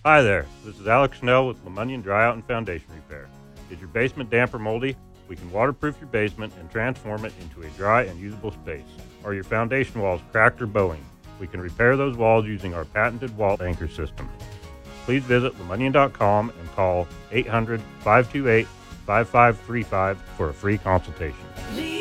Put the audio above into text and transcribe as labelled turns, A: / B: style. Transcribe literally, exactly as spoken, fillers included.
A: Hi there, this is Alex Snell with Lemunion Dryout and Foundation Repair. Is your basement damp or moldy? We can waterproof your basement and transform it into a dry and usable space. Are your foundation walls cracked or bowing? We can repair those walls using our patented wall anchor system. Please visit lemunion dot com and call eight hundred, five two eight, five five three five for a free consultation.